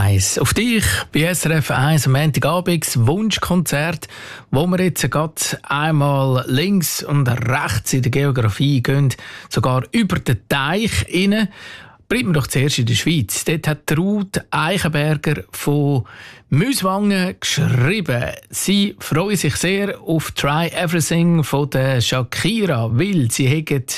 1 auf dich bei SRF 1 am Montagabend, das Wunschkonzert, wo wir jetzt gerade einmal links und rechts in der Geografie gehen, sogar über den Teich rein. Bleiben wir doch zuerst in der Schweiz. Dort hat Ruth Eichenberger von Müswangen geschrieben. Sie freuen sich sehr auf «Try Everything» von der Shakira, weil sie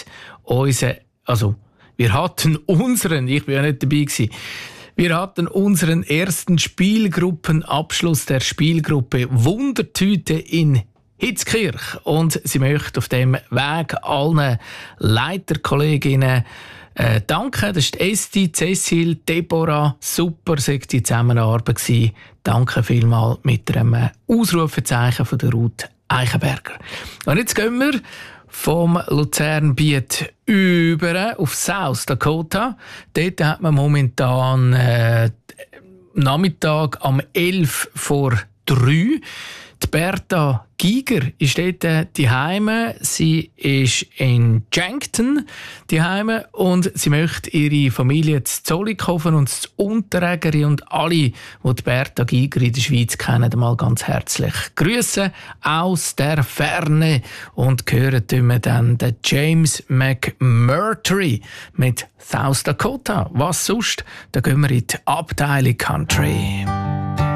wir hatten unseren, ich war ja nicht dabei gewesen, wir hatten unseren ersten Spielgruppenabschluss der Spielgruppe Wundertüte in Hitzkirch. Und sie möchte auf dem Weg allen Leiterkolleginnen danke. Das ist Esti, Cecil, Deborah. Super, sei die Zusammenarbeit gewesen. Danke vielmals mit einem Ausrufezeichen von der Ruth Eichenberger. Und jetzt gehen wir vom Luzernbiet über auf South Dakota. Dort hat man momentan Nachmittag um 11:03. Die Bertha Giger ist dort daheim. Sie ist in Yankton daheim und sie möchte ihre Familie zu Zollikofen und zu Unterägeri und alle, die die Bertha Giger in der Schweiz kennen, einmal ganz herzlich grüßen aus der Ferne und hören dann den James McMurtry mit South Dakota. Was sonst? Da gehen wir in die Abteilung Country.